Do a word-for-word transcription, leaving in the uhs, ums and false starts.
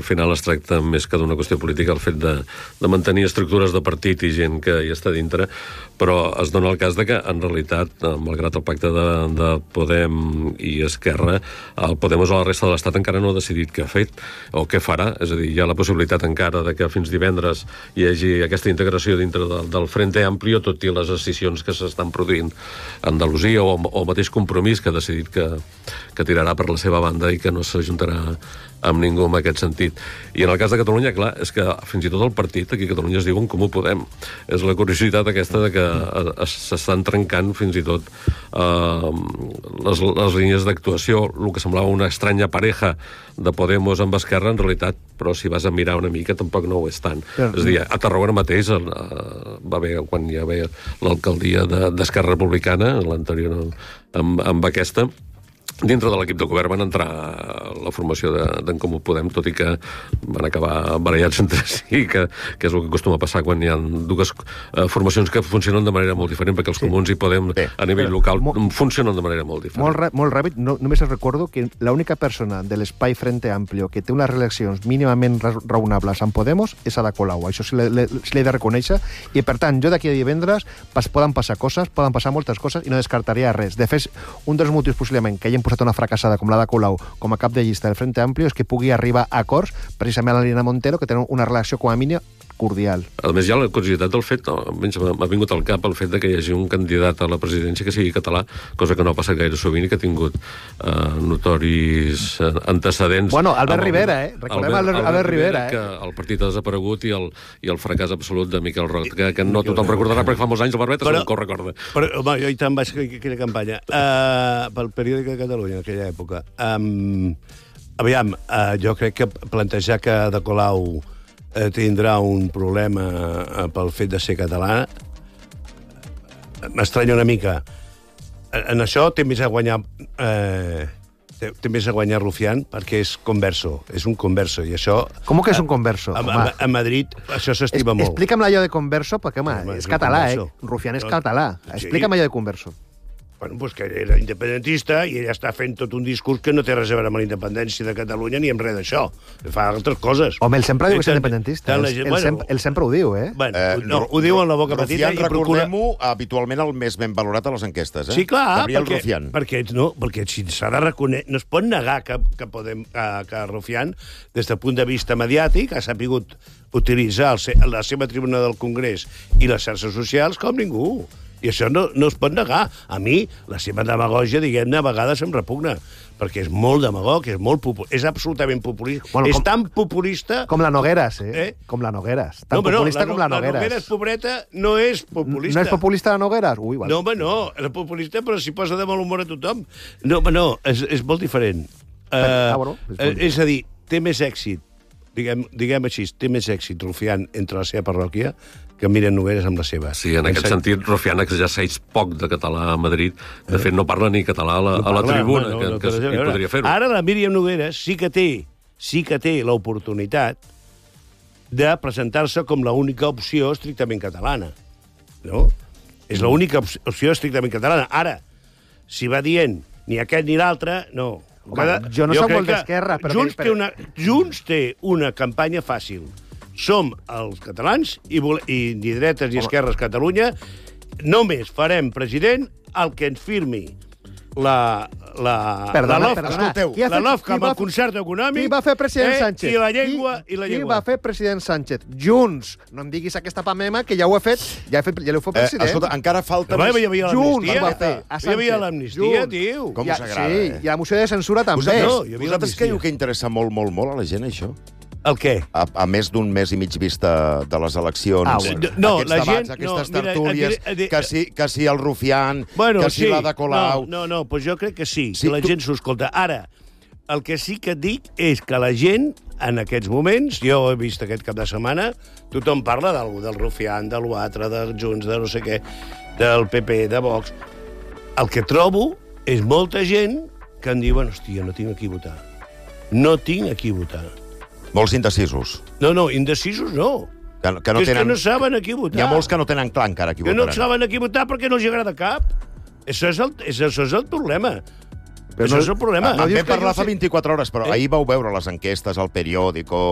al final es tracta més que d'una qüestió política el fet de, de mantenir estructures de partit i gent que hi està dintre, però es dona el cas de que, en realitat, malgrat el pacte de, de Podem i Esquerra, el Podemos a la resta de l'Estat encara no ha decidit què ha fet o què farà. És a dir, hi ha la possibilitat encara de que fins divendres hi hagi aquesta integració dintre del, del Frente Amplio, tot i les decisions que s'estan produint a Andalusia o, o el mateix Compromís, que ha decidit que, que tirarà per la seva banda i que no s'ajuntarà amb ningú en aquest sentit. I en el cas de Catalunya, clar, és que fins i tot el partit aquí a Catalunya es diuen Comú Podem. És la curiositat aquesta de que s'estan trencant fins i tot eh, les, les línies d'actuació. El que semblava una estranya pareja de Podemos amb Esquerra, en realitat, però si vas a mirar una mica tampoc no ho és tant. Però... És a dir, a Tarragona mateix eh, va haver, quan hi havia l'alcaldia d'Esquerra Republicana, l'anterior amb, amb aquesta, dintre de l'equip de govern van entrar la formació d'en Comú Podem, tot i que van acabar barallats entre si, que, que és el que acostuma a passar quan hi ha dues uh, formacions que funcionen de manera molt diferent, perquè els sí. comuns i Podem Bé, a nivell local molt, funcionen de manera molt diferent. Molt, molt ràpid, no, només els recordo que l'única persona de l'espai Frente Amplio que té unes eleccions mínimament raonables amb Podemos és Ada Colau. Això se l'he de reconèixer, i per tant, jo d'aquí a divendres pas, poden passar coses, poden passar moltes coses, i no descartaria res. De fet, un dels motius possiblement que hi hem posat una fracassada com la de Colau com a cap de llista del Frente Amplio és que pugui arribar a acords precisament a l'Elena Montero, que tenen una relació com a mínim cordial. A més, hi ha la curiositat del fet, no, m'ha vingut al cap el fet de que hi hagi un candidat a la presidència que sigui català, cosa que no ha passat gaire sovint i que ha tingut uh, notoris antecedents. Bueno, Albert amb, Rivera, eh? Recordem Albert, Albert, Albert Rivera, eh? Que el partit ha desaparegut i el, i el fracàs absolut de Miquel Roth, que, que no tothom recordarà perquè fa molts anys el Barbeta segur que ho recorda. Però, home, jo hi tant vaig fer aquella campanya uh, pel periòdic de Catalunya en aquella època. Um, aviam, uh, jo crec que plantejar que Ada Colau eh, tindrà un problema eh, pel fet de ser català m'estranya una mica. En això té més a guanyar eh, té, té més a guanyar Rufián perquè és converso, és un converso, i això... Com que és un converso? A, a, a Madrid això s'estima es, molt. Explica'm allò de converso, perquè, home, home és, és català, eh? Rufián és català. Explica'm allò de converso. Bueno, pues que era independentista i ella està fent tot un discurs que no té res a veure amb la independència de Catalunya ni amb res d'això. Fa altres coses. Home, ell sempre diu que és independentista. Ell, gent, ell, bueno, sempre, ell sempre ho diu, eh? Bueno, eh no, ho diu en la boca petita i procura... recordem-ho, habitualment el més ben valorat a les enquestes, eh? Sí, clar, Gabriel perquè, Rufián. perquè, no, perquè si s'ha de reconèixer... No es pot negar que, que, podem, que, que Rufián, des del punt de vista mediàtic, ha sapigut utilitzar el, la seva tribuna del Congrés i les xarxes socials com ningú. I això no, no es pot negar. A mi, la seva demagògia, diguem-ne, a vegades em repugna, perquè és molt demagog, és molt popul... és absolutament populista. Bueno, és com, tan populista... Com la Nogueras, eh? eh? Com la Nogueras. Tan no, populista no, la, com la Nogueras. La Nogueras, pobreta, no és populista. No és populista la Nogueras? Ui, vale. No, home, no. És populista, però s'hi posa de mal humor a tothom. No, home, no. És, és molt diferent. Uh, ah, bueno, és, molt és a dir, té més èxit, diguem, diguem així, té més èxit Rufián entre la seva parròquia que Míriam Nogueras amb la seva. Sí, en aquest sentit, Rufián exerceix poc de català a Madrid. De fet, no parla ni català a la, no a la tribuna, bueno, que, no, que, que, que podria fer-ho. Ara la Míriam Nogueras sí que té, sí que té l'oportunitat de presentar-se com l'única opció estrictament catalana. No? És l'única opció estrictament catalana. Ara, si va dient ni aquest ni l'altre, no. Home, jo no jo soc molt d'Esquerra, però... Junts, té una, Junts té una campanya fàcil. Som els catalans i, i ni dretes ni esquerres Catalunya. Només farem president el que ens firmi la la perdona, la L O F, perdona. escolteu, la L O F amb el concert econòmic. Qui va fer president eh, Sánchez? I la llengua qui, i la qui llengua. va fer president Sánchez? Junts. No em diguis aquesta pamema que ja ho he fet, ja he fet, ja l'heu fet president. Eh, escolta, encara falta més... Hi havia l'amnistia. Junts va fer. Hi havia l'amnistia, tio. Com us agrada, sí, eh? i la moció de censura també. Vosaltres, no, vosaltres creieu que interessa molt, molt, molt a la gent, això? El què? A, a més d'un mes i mig vista de les eleccions, ah, bueno. no, aquests la debats, gent, aquestes no, tertúlies, mira, de, de, que, si, que si el Rufián, bueno, que si sí, l'Ada Colau... No, no, no, pues jo crec que sí, sí que la tu... gent s'ho escolta. Ara, el que sí que et dic és que la gent, en aquests moments, jo he vist aquest cap de setmana, tothom parla del, del Rufián, de l'U-A-T-R, dels Junts, de no sé què, del P P, de Vox. El que trobo és molta gent que em diuen, hòstia, no tinc a qui votar. No tinc a qui votar. Molts indecisos. No, no, indecisos no. Que, que, no que és tenen... que no saben a qui votar. Hi ha molts que no tenen clar encara a qui que votaran. Que no saben a qui votar perquè no els agrada cap. Això és el, això és el problema. Però això no, és el problema. Ah, no, en vam parlar fa vint-i-quatre hores, però eh? ahir vau veure les enquestes al periòdico,